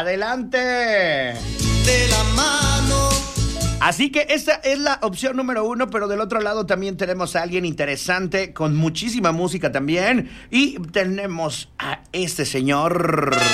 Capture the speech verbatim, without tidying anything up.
Adelante. De la mano. Así que esta es la opción número uno, pero del otro lado también tenemos a alguien interesante con muchísima música también. Y tenemos a este señor.